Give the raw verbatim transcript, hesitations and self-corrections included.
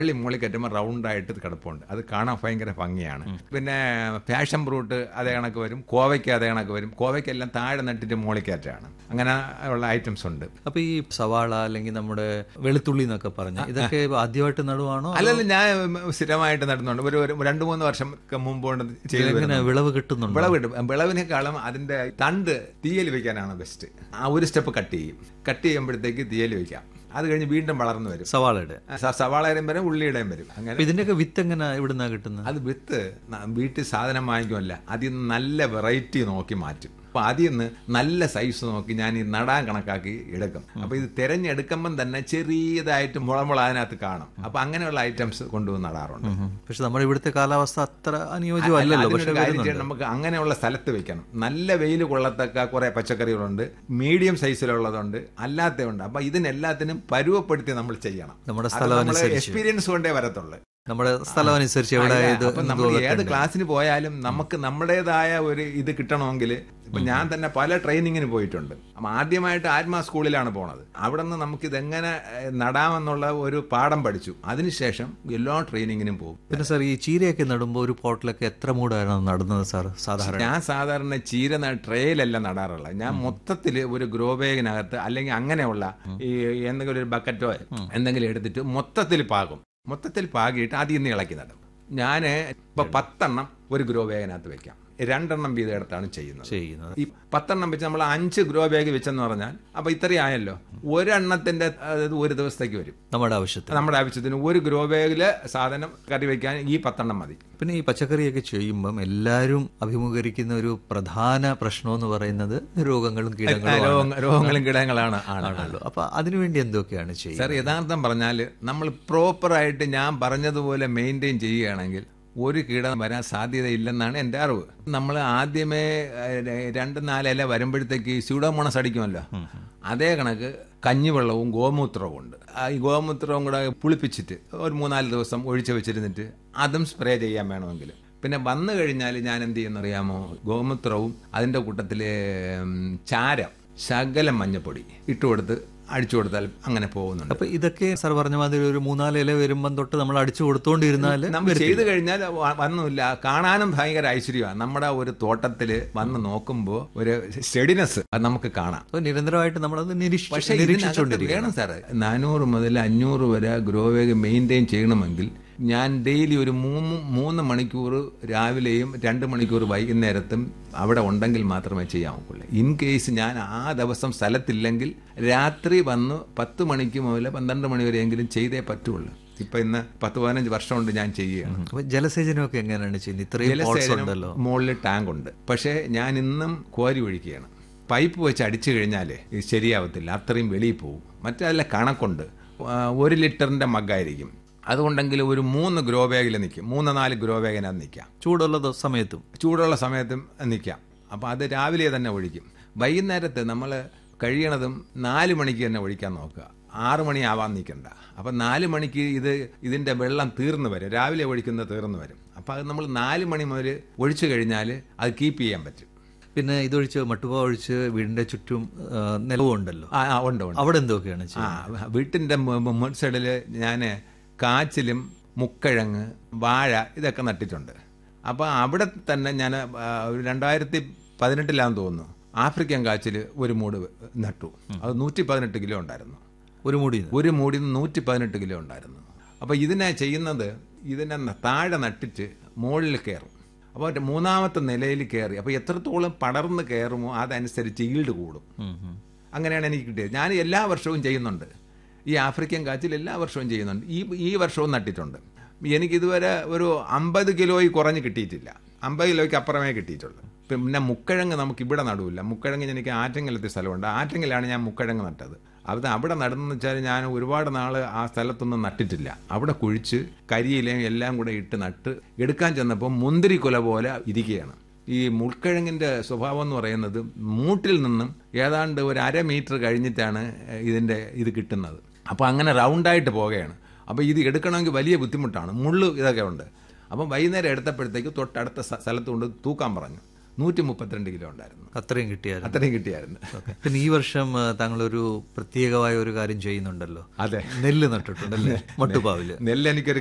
വള്ളി മുകളിൽ കയറ്റുമ്പോൾ റൗണ്ടായിട്ട് കിടപ്പുണ്ട്. അത് കാണാൻ ഭയങ്കര ഭംഗിയാണ്. പിന്നെ പാഷൻ ഫ്രൂട്ട് അതേ കണക്ക് വരും, കോവയ്ക്ക് അതേ കണക്ക് വരും. കോവയ്ക്കെല്ലാം താഴെ നട്ടിട്ട് മുകളിൽ കയറ്റാണ്. അങ്ങനെ ഉള്ള ഐറ്റംസ് ഉണ്ട്. അപ്പൊ ഈ സവാള അല്ലെങ്കിൽ നമ്മുടെ വെളുത്തുള്ളി എന്നൊക്കെ പറഞ്ഞ ഇതൊക്കെ ആദ്യമായിട്ട് നടുവാണോ? അല്ലല്ല, ഞാൻ സ്ഥിരമായിട്ട് നടുന്നുണ്ട്. ഒരു ഒരു രണ്ട് മൂന്ന് വർഷം മുമ്പ് ചെയ്ത് വിളവ് കിട്ടുന്നുണ്ട്. വിളവ് കിട്ടും. വിളവിനേക്കാളും അതിന്റെ തണ്ട് തീയൽ വെക്കാനാണ് ബെസ്റ്റ്. ആ ഒരു സ്റ്റെപ്പ് കട്ട് ചെയ്യും. കട്ട് ചെയ്യുമ്പോഴത്തേക്ക് തീയൽ വെക്കാം. അത് കഴിഞ്ഞ് വീണ്ടും വളർന്നു വരും. സവാളയുടെ സവാളയുടെയും വരും, ഉള്ളിയുടെയും വരും. അങ്ങനെ ഇതിന്റെയൊക്കെ വിത്ത് എങ്ങനെ ഇവിടുന്ന കിട്ടുന്നത്? അത് വിത്ത് വീട്ടിൽ സാധനം വാങ്ങിക്കുമല്ല, അതിൽ നിന്ന് നല്ല വെറൈറ്റി നോക്കി മാറ്റും. അപ്പൊ അതിൽ നിന്ന് നല്ല സൈസ് നോക്കി ഞാൻ ഈ നടാൻ കണക്കാക്കി എടുക്കും. അപ്പൊ ഇത് തിരഞ്ഞെടുക്കുമ്പം തന്നെ ചെറിയതായിട്ട് മുളമുള അതിനകത്ത് കാണും. അപ്പൊ അങ്ങനെയുള്ള ഐറ്റംസ് കൊണ്ടുവന്ന് നടാറുണ്ട്. പക്ഷെ നമ്മുടെ ഇവിടുത്തെ കാലാവസ്ഥ അത്ര അനുയോജ്യമല്ലല്ലോ. പക്ഷേ നമുക്ക് അങ്ങനെയുള്ള സ്ഥലത്ത് വെക്കണം. നല്ല വെയിൽ കൊള്ളത്തക്ക കുറെ പച്ചക്കറികളുണ്ട്, മീഡിയം സൈസിലുള്ളതുണ്ട്, അല്ലാത്തതുണ്ട്. അപ്പൊ ഇതിനെല്ലാത്തിനും പരുവപ്പെടുത്തി നമ്മൾ ചെയ്യണം. നമ്മുടെ സ്ഥലം എക്സ്പീരിയൻസ് കൊണ്ടേ വരത്തുള്ളൂ. നമ്മുടെ സ്ഥലം അനുസരിച്ച് നമ്മൾ ഏത് ക്ലാസ്സിന് പോയാലും നമുക്ക് നമ്മുടേതായ ഒരു ഇത് കിട്ടണമെങ്കിൽ ഇപ്പൊ ഞാൻ തന്നെ പല ട്രെയിനിങ്ങിന് പോയിട്ടുണ്ട്. അപ്പം ആദ്യമായിട്ട് ആത്മാ സ്കൂളിലാണ് പോണത്. അവിടെ നിന്ന് നമുക്ക് ഇതെങ്ങനെ നടാമെന്നുള്ള ഒരു പാഠം പഠിച്ചു. അതിനുശേഷം എല്ലാ ട്രെയിനിങ്ങിനും പോകും. പിന്നെ സാർ, ഈ ചീരയൊക്കെ നടുമ്പോൾ ഒരു പോട്ടിലൊക്കെ എത്ര മൂടാണ് നടുന്നത് സാർ? സാധാരണ ഞാൻ സാധാരണ ചീര ട്രേയിലല്ല നടാറുള്ളത്. ഞാൻ മൊത്തത്തിൽ ഒരു ഗ്രോ ബാഗിനകത്ത് അല്ലെങ്കിൽ അങ്ങനെയുള്ള ഈ എന്തെങ്കിലും ഒരു ബക്കറ്റോ എന്തെങ്കിലും എടുത്തിട്ട് മൊത്തത്തിൽ പാകും. മൊത്തത്തിൽ പാകിയിട്ട് അതിൽ നിന്ന് ഇളക്കി നടും. ഞാൻ ഇപ്പൊ പത്തെണ്ണം ഒരു ഗ്രോ ബാഗിനകത്ത് വെക്കാം. രണ്ടെണ്ണം വീതം എടുത്താണ് ചെയ്യുന്നത് ചെയ്യുന്നത് ഈ പത്തെണ്ണം വെച്ച് നമ്മൾ അഞ്ച് ഗ്രോ ബാഗ് വെച്ചെന്ന് പറഞ്ഞാൽ അപ്പൊ ഇത്രയും ആയല്ലോ. ഒരെണ്ണത്തിന്റെ ഒരു ദിവസത്തേക്ക് വരും നമ്മുടെ ആവശ്യത്തിന് നമ്മുടെ ആവശ്യത്തിന് ഒരു ഗ്രോ ബാഗില് സാധനം കറി വെക്കാൻ ഈ പത്തെണ്ണം മതി. പിന്നെ ഈ പച്ചക്കറിയൊക്കെ ചെയ്യുമ്പം എല്ലാവരും അഭിമുഖീകരിക്കുന്ന ഒരു പ്രധാന പ്രശ്നം എന്ന് പറയുന്നത് രോഗങ്ങളും കീടങ്ങളും രോഗങ്ങളും കീടങ്ങളാണ് ആണല്ലോ. അപ്പൊ അതിനുവേണ്ടി എന്തൊക്കെയാണ് ചെയ്യുന്നത്? സാർ, യഥാർത്ഥം പറഞ്ഞാൽ നമ്മൾ പ്രോപ്പറായിട്ട് ഞാൻ പറഞ്ഞതുപോലെ മെയിൻറ്റെയിൻ ചെയ്യുകയാണെങ്കിൽ ഒരു കീടം വരാൻ സാധ്യതയില്ലെന്നാണ് എൻ്റെ അറിവ്. നമ്മൾ ആദ്യമേ രണ്ട് നാലില വരുമ്പോഴത്തേക്ക് സ്യൂഡോമോണസ് അടിക്കുമല്ലോ, അതേ കണക്ക് കഞ്ഞിവെള്ളവും ഗോമൂത്രവും ഉണ്ട്. ഈ ഗോമൂത്രവും കൂടെ പുളിപ്പിച്ചിട്ട് ഒരു മൂന്നാല് ദിവസം ഒഴിച്ചു വെച്ചിരുന്നിട്ട് അതും സ്പ്രേ ചെയ്യാൻ വേണമെങ്കിൽ. പിന്നെ വന്നു കഴിഞ്ഞാൽ ഞാൻ എന്ത് ചെയ്യുന്നറിയാമോ, ഗോമൂത്രവും അതിൻ്റെ കൂട്ടത്തിൽ ചാരം ശകലം മഞ്ഞപ്പൊടി ഇട്ടുകൊടുത്ത് അടിച്ചു കൊടുത്താൽ അങ്ങനെ പോകുന്നുണ്ട്. അപ്പൊ ഇതൊക്കെ സാർ പറഞ്ഞ മാതിരി ഒരു മൂന്നാല് ഇല വരുമ്പം തൊട്ട് നമ്മൾ അടിച്ചു കൊടുത്തോണ്ടിരുന്നാൽ നമ്മൾ ചെയ്ത് കഴിഞ്ഞാൽ വന്നില്ല. കാണാനും ഭയങ്കര ഐശ്വര്യമാണ്. നമ്മുടെ ഒരു തോട്ടത്തിൽ വന്ന് നോക്കുമ്പോൾ ഒരു സ്റ്റെഡിനെസ് അത് നമുക്ക് കാണാം. നിരന്തരമായിട്ട് നമ്മളത് പക്ഷേ വേണം സാറ്. നാനൂറ് മുതൽ അഞ്ഞൂറ് വരെ ഗ്രോ ബാഗ് മെയിൻറ്റെയിൻ ചെയ്യണമെങ്കിൽ ഞാൻ ഡെയിലി ഒരു മൂന്ന് മൂന്ന് മണിക്കൂർ രാവിലെയും രണ്ട് മണിക്കൂർ വൈകുന്നേരത്തും അവിടെ ഉണ്ടെങ്കിൽ മാത്രമേ ചെയ്യാൻ ഒക്കുള്ളൂ. ഇൻ കേസ് ഞാൻ ആ ദിവസം സ്ഥലത്തില്ലെങ്കിൽ രാത്രി വന്ന് പത്ത് മണിക്ക് മുതൽ പന്ത്രണ്ട് മണി വരെയെങ്കിലും ചെയ്തേ പറ്റുള്ളൂ. ഇപ്പൊ ഇന്ന് പത്ത് പതിനഞ്ച് വർഷം കൊണ്ട് ഞാൻ ചെയ്യുകയാണ്. ജലസേചനമൊക്കെ എങ്ങനെയാണ് ചെയ്യുന്നത്? ഇത്രയും മുകളിൽ ടാങ്ക് ഉണ്ട്. പക്ഷേ ഞാൻ ഇന്നും കോരി ഒഴിക്കുകയാണ്. പൈപ്പ് വെച്ച് അടിച്ചു കഴിഞ്ഞാൽ ഇത് ശരിയാവത്തില്ല, അത്രയും വെളിയിൽ പോകും. മറ്റല്ല കണക്കുണ്ട്. ഒരു ലിറ്ററിന്റെ മഗ്ഗായിരിക്കും. അതുകൊണ്ടെങ്കിൽ ഒരു മൂന്ന് ഗ്രോ ബാഗിൽ നിൽക്കും, മൂന്ന് നാല് ഗ്രോ ബാഗിനകത്ത് നിൽക്കാം. ചൂടുള്ള സമയത്തും ചൂടുള്ള സമയത്തും നിൽക്കാം. അപ്പോൾ അത് രാവിലെ തന്നെ ഒഴിക്കും. വൈകുന്നേരത്ത് നമ്മൾ കഴിയണതും നാല് മണിക്ക് തന്നെ ഒഴിക്കാൻ നോക്കുക. ആറു മണിയാവാൻ നിൽക്കണ്ട. അപ്പം നാല് മണിക്ക് ഇത് ഇതിൻ്റെ വെള്ളം തീർന്നു വരും. രാവിലെ ഒഴിക്കുന്നത് തീർന്നു വരും. അപ്പോൾ അത് നമ്മൾ നാല് മണി മുതൽ ഒഴിച്ചു കഴിഞ്ഞാൽ അത് കീപ്പ് ചെയ്യാൻ പറ്റും. പിന്നെ ഇതൊഴിച്ച് മട്ടുവ ഒഴിച്ച് വീടിന്റെ ചുറ്റും നിലവും ഉണ്ടല്ലോ. ആ ഉണ്ട് ഉണ്ട്. അവിടെ എന്തൊക്കെയാണ്? ആ വീട്ടിൻ്റെ മുൻ സൈഡിൽ ഞാൻ കാച്ചിലും മുക്കഴങ്ങ് വാഴ ഇതൊക്കെ നട്ടിട്ടുണ്ട്. അപ്പോൾ അവിടെ തന്നെ ഞാൻ രണ്ടായിരത്തി പതിനെട്ടിലാന്ന് തോന്നുന്നു ആഫ്രിക്കൻ കാച്ചിൽ ഒരു മൂട് നട്ടു. അത് നൂറ്റി പതിനെട്ട് കിലോ ഉണ്ടായിരുന്നു. ഒരു മൂടി ഒരു മൂടി നൂറ്റി പതിനെട്ട് കിലോ ഉണ്ടായിരുന്നു. അപ്പോൾ ഇതിനെ ചെയ്യുന്നത് ഇതിനെ താഴെ നട്ടിട്ട് മുകളിൽ കയറും. അപ്പോൾ മൂന്നാമത്തെ നിലയിൽ കയറി അപ്പോൾ എത്രത്തോളം പടർന്ന് കയറുമോ അതനുസരിച്ച് ഈൽഡ് കൂടും. അങ്ങനെയാണ് എനിക്ക് കിട്ടിയത്. ഞാൻ എല്ലാ വർഷവും ചെയ്യുന്നുണ്ട്. ഈ ആഫ്രിക്കൻ കാച്ചിൽ എല്ലാ വർഷവും ചെയ്യുന്നുണ്ട്. ഈ ഈ വർഷവും നട്ടിട്ടുണ്ട്. എനിക്കിതുവരെ ഒരു അമ്പത് കിലോയിൽ കുറഞ്ഞ് കിട്ടിയിട്ടില്ല. അമ്പത് കിലോയ്ക്ക് അപ്പുറമേ കിട്ടിയിട്ടുള്ളൂ. പിന്നെ മുക്കഴങ്ങ് നമുക്ക് ഇവിടെ നടുവില്ല. മുക്കഴങ്ങ് എനിക്ക് ആറ്റങ്കലത്തെ സ്ഥലമുണ്ട്. ആറ്റങ്കലാണ് ഞാൻ മുക്കഴങ്ങ് നട്ടത്. അത് അവിടെ നടന്നെന്ന് വെച്ചാൽ ഞാൻ ഒരുപാട് നാൾ ആ സ്ഥലത്തൊന്നും നട്ടിട്ടില്ല. അവിടെ കുഴിച്ച് കരിയിലയും എല്ലാം കൂടെ ഇട്ട് നട്ട് എടുക്കാൻ ചെന്നപ്പോൾ മുന്തിരി കുല പോലെ ഇരിക്കുകയാണ്. ഈ മുൾക്കിഴങ്ങിൻ്റെ സ്വഭാവം എന്ന് പറയുന്നത് മൂട്ടിൽ നിന്നും ഏതാണ്ട് ഒരു അര മീറ്റർ കഴിഞ്ഞിട്ടാണ് ഇതിൻ്റെ ഇത് കിട്ടുന്നത്. അപ്പോൾ അങ്ങനെ റൗണ്ടായിട്ട് പോകുകയാണ്. അപ്പോൾ ഇത് എടുക്കണമെങ്കിൽ വലിയ ബുദ്ധിമുട്ടാണ്. മുള്ളു ഇതൊക്കെ ഉണ്ട്. അപ്പം വൈകുന്നേരം എടുത്തപ്പോഴത്തേക്ക് തൊട്ടടുത്ത സ്ഥലത്ത് കൊണ്ട് തൂക്കാൻ പറഞ്ഞു. നൂറ്റി മുപ്പത്തിരണ്ട് കിലോ ഉണ്ടായിരുന്നു. അത്രയും കിട്ടിയായിരുന്നു. അത്രയും കിട്ടിയായിരുന്നു. ഓക്കെ. പിന്നെ ഈ വർഷം ആ, താങ്കളൊരു പ്രത്യേകമായ ഒരു കാര്യം ചെയ്യുന്നുണ്ടല്ലോ. അതെ, നെല്ല് നട്ടിട്ടുണ്ടല്ലേ മട്ടുപ്പാവില്. നെല്ല് എനിക്കൊരു